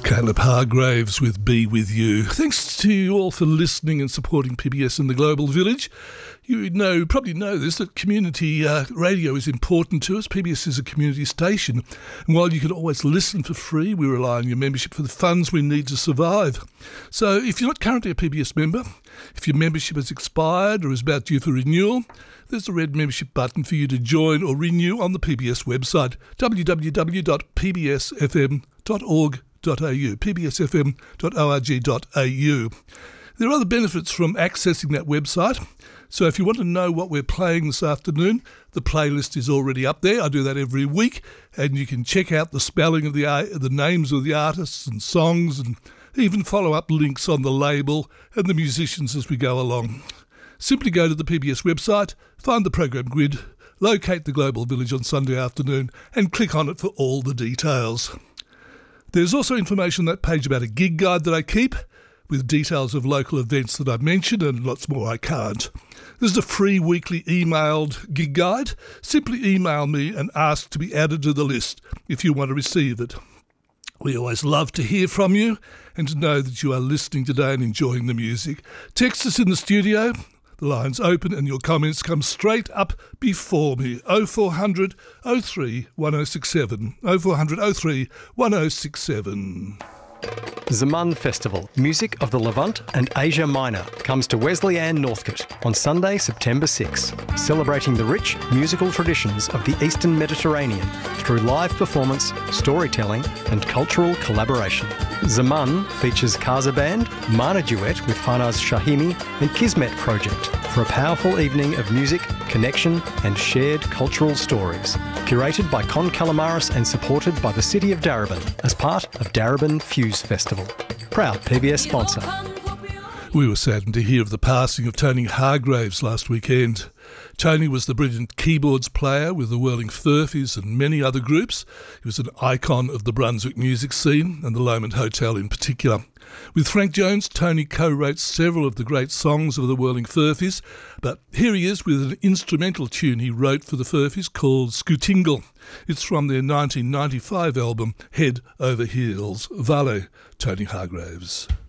Caleb Hargraves with Be With You. Thanks to you all for listening and supporting PBS in the Global Village. You probably know this, that community radio is important to us. PBS is a community station. And while you can always listen for free, we rely on your membership for the funds we need to survive. So if you're not currently a PBS member, if your membership has expired or is about due for renewal, there's a red membership button for you to join or renew on the PBS website, www.pbsfm.org.au, pbsfm.org.au. There are other benefits from accessing that website. So if you want to know what we're playing this afternoon, the playlist is already up there. I do that every week, and you can check out the spelling of the names of the artists and songs, and even follow up links on the label and the musicians as we go along. Simply go to the PBS website, find the program grid, locate the Global Village on Sunday afternoon, and click on it for all the details. There's also information on that page about a gig guide that I keep, with details of local events that I've mentioned and lots more I can't. This is a free weekly emailed gig guide. Simply email me and ask to be added to the list if you want to receive it. We always love to hear from you and to know that you are listening today and enjoying the music. Text us in the studio. The line's open and your comments come straight up before me. 0400 03 1067. 0400 03 1067. Zaman Festival, Music of the Levant and Asia Minor, comes to Wesleyan Northcote on Sunday, September 6, celebrating the rich musical traditions of the Eastern Mediterranean through live performance, storytelling and cultural collaboration. Zaman features Kaza Band, Mana Duet with Farnaz Shahimi and Kismet Project for a powerful evening of music, connection and shared cultural stories. Curated by Con Calamaris and supported by the City of Darebin as part of Darebin Fuse Festival. Proud PBS sponsor. We were saddened to hear of the passing of Tony Hargraves last weekend. Tony was the brilliant keyboards player with the Whirling Furfies and many other groups. He was an icon of the Brunswick music scene and the Lomond Hotel in particular. With Frank Jones, Tony co-wrote several of the great songs of the Whirling Furfies, but here he is with an instrumental tune he wrote for the Furfies called Scootingle. It's from their 1995 album Head Over Heels. Vale, Tony Hargraves.